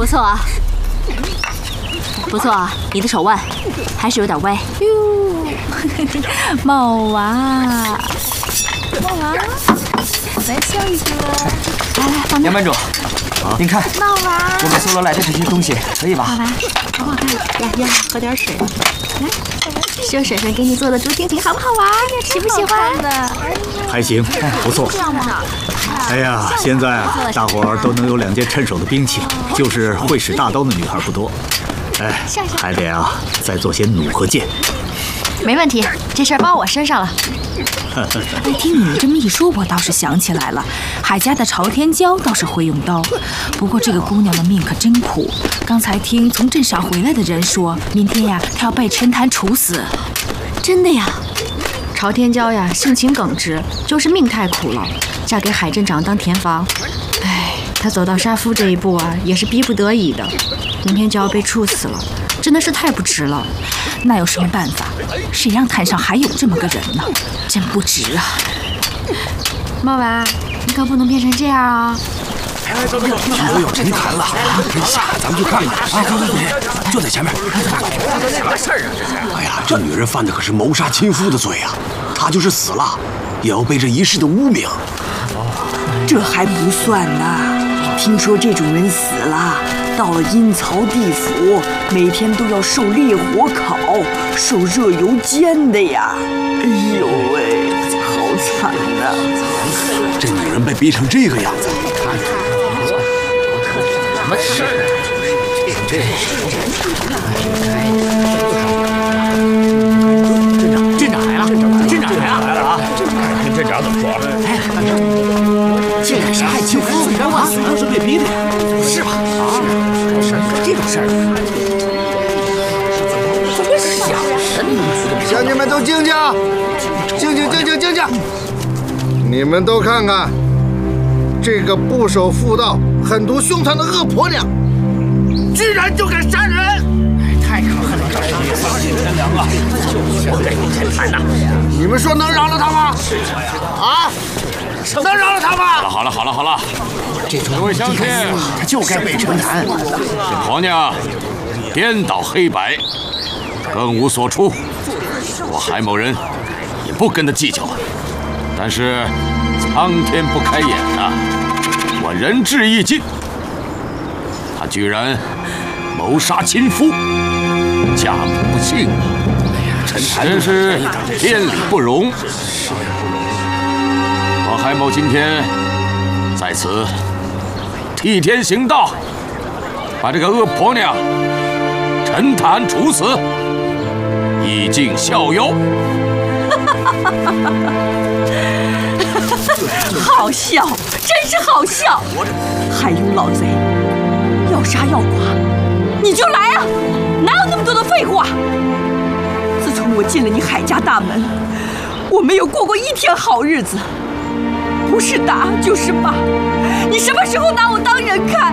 不错啊，不错啊，你的手腕还是有点歪。 哟，茂娃，茂娃，来笑一个。来，放那。 杨班主，您看， 茂娃， 我们搜罗来的这些东西可以吧？ 茂娃，好不好看？呀，喝点水。来，秀婶婶给你做的竹蜻蜓好不好玩？喜不喜欢？ 还行，不错。哎呀，现在啊，大伙儿都能有2件趁手的兵器，就是会使大刀的女孩不多。哎，还得啊，再做些弩和箭。 没问题，这事儿包我身上了。 哎，听你们这么一说，我倒是想起来了，海家的朝天椒倒是会用刀，不过这个姑娘的命可真苦。刚才听从镇上回来的人说，明天呀，她要被陈坛处死。 真的呀？ 朝天椒呀，性情耿直，就是命太苦了，嫁给海镇长当田房。哎，她走到杀夫这一步啊，也是逼不得已的。明天就要被处死了，真的是太不值了。 那有什么办法？谁让坛上还有这么个人呢？真不值啊！ 茂娃，你可不能变成这样啊！ 听说有陈坛了，真下，咱们去看看啊！对，就在前面。什么事儿啊？这是！哎呀，这女人犯的可是谋杀亲夫的罪啊！她就是死了，也要背这一世的污名。 这还不算呢，听说这种人死了，到了阴曹地府，每天都要受烈火烤，受热油煎的呀！哎呦喂，好惨呐！ 这女人被逼成这个样子， 什么事？镇长来了！镇长来了啊！ 跟镇长怎么说？ 哎，竟然是害亲夫啊！ 都是被逼的， 是吧？啊，这种事儿，怎么想的？ 乡亲们都静静，静静！你们都看看，这个不守妇道、狠毒凶残的恶婆娘，居然就敢杀人！ 太可恨了！天良啊！就该你陈坛呐！ 你们说能饶了他吗？啊？能饶了他吗？ 好了， 各位乡亲，他就该被陈坛。 这婆娘颠倒黑白，更无所出。我海某人也不跟他计较，但是苍天不开眼呐，我仁至义尽。他居然谋杀亲夫，家母不幸，陈坛真是天理不容。我海某今天在此替天行道，把这个恶婆娘陈坛处死，以儆效尤。 好笑，真是好笑！还有老贼，要杀要剐，你就来啊！哪有那么多的废话？自从我进了你海家大门，我没有过过一天好日子，不是打就是骂。你什么时候拿我当人看？